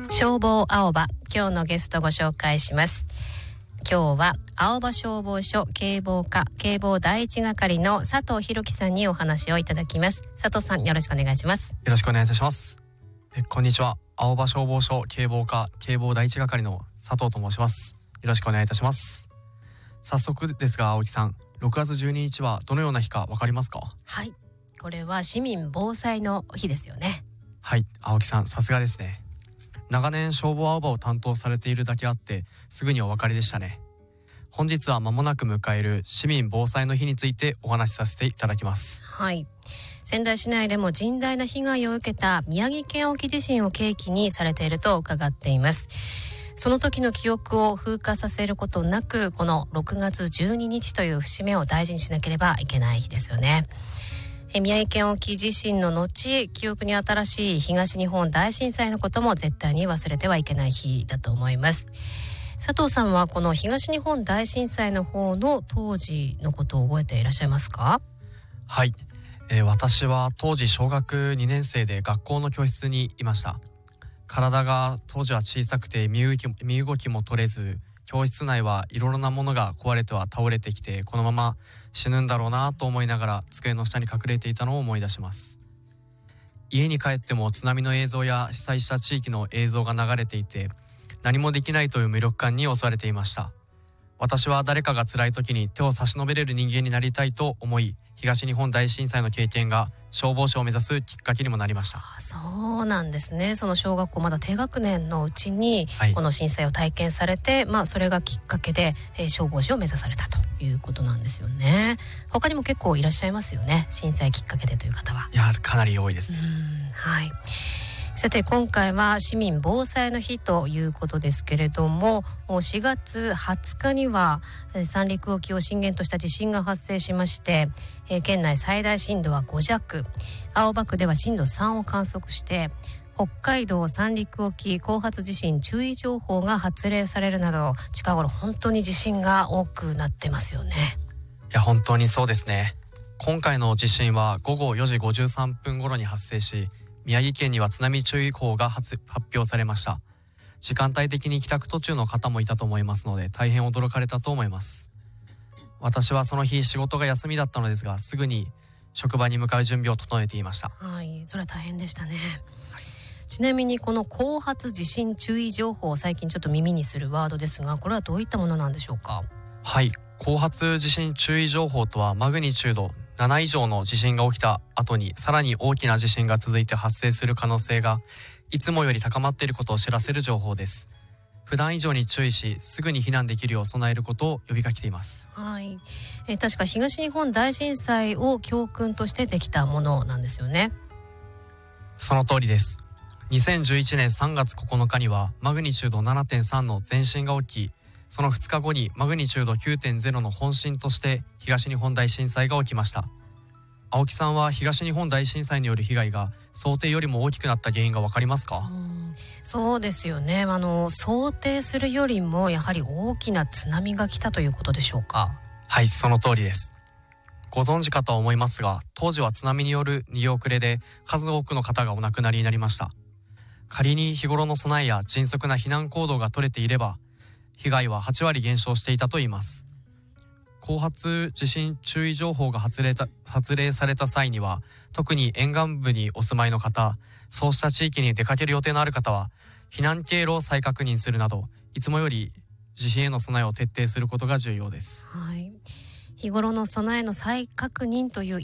消防青葉、今日のゲストご紹介します。今日は青葉消防署警防課警防第一係の佐藤弘樹さんにお話をいただきます。佐藤さん、よろしくお願いします。 よろしくお願いいたします。こんにちは。青葉消防署警防課警防第一係の佐藤と申します。よろしくお願いいたします。早速ですが、青木さん、6月12日はどのような日かわかりますか？ はい、これは市民防災の日ですよね。 はい、青木さん、さすがですね。長年消防青葉を担当されているだけあってすぐにお分かりでしたね。本日は間もなく迎える市民防災の日についてお話しさせていただきます。 はい、仙台市内でも甚大な被害を受けた宮城県沖地震を契機にされていると伺っています。その時の記憶を風化させることなく、この6月12日という節目を大事にしなければいけない日ですよね。宮城県沖地震の後、記憶に新しい東日本大震災のことも絶対に忘れてはいけない日だと思います。佐藤さんはこの東日本大震災の方の当時のことを覚えていらっしゃいますか？ はい、私は当時小学2年生で学校の教室にいました。体が当時は小さくて身動きも取れず、教室内はいろいろなものが壊れては倒れてきて、このまま死ぬんだろうなと思いながら机の下に隠れていたのを思い出します。家に帰っても津波の映像や被災した地域の映像が流れていて、何もできないという無力感に襲われていました。私は誰かが辛い時に手を差し伸べれる人間になりたいと思い、東日本大震災の経験が消防士を目指すきっかけにもなりました。 そうなんですね。その小学校まだ低学年のうちにこの震災を体験されて、それがきっかけで、消防士を目指されたということなんですよね。他にも結構いらっしゃいますよね、震災きっかけでという方は。 いや、かなり多いですね。 はい。さて、今回は市民防災の日ということですけれども、4月20日には三陸沖を震源とした地震が発生しまして、県内最大震度は5弱、青葉区では震度3を観測して、北海道三陸沖後発地震注意情報が発令されるなど、近頃本当に地震が多くなってますよね。 いや、本当にそうですね。今回の地震は午後4時53分頃に発生し、宮城県には津波注意報が発表されました。時間帯的に帰宅途中の方もいたと思いますので、大変驚かれたと思います。私はその日仕事が休みだったのですが、すぐに職場に向かう準備を整えていました。 はい、それは大変でしたね。ちなみにこの後発地震注意情報、最近ちょっと耳にするワードですが、これはどういったものなんでしょうか？ はい、後発地震注意情報とは、マグニチュード7以上の地震が起きた後にさらに大きな地震が続いて発生する可能性がいつもより高まっていることを知らせる情報です。普段以上に注意し、すぐに避難できるよう備えることを呼びかけています。 はい、確か東日本大震災を教訓としてできたものなんですよね。 その通りです。2011年3月9日にはマグニチュード 7.3 の前震が起き、その2日後にマグニチュード 9.0 の本震として東日本大震災が起きました。青木さんは東日本大震災による被害が想定よりも大きくなった原因が分かりますか？ そうですよね。想定するよりもやはり大きな津波が来たということでしょうか？ はい、その通りです。ご存知かとは思いますが、当時は津波による逃げ遅れで数多くの方がお亡くなりになりました。仮に日頃の備えや迅速な避難行動が取れていれば、被害は8割減少していたといいます。後発地震注意情報が発令された際には、特に沿岸部にお住まいの方、そうした地域に出かける予定のある方は避難経路を再確認するなど、いつもより地震への備えを徹底することが重要です。 はい、日頃の備えの再確認という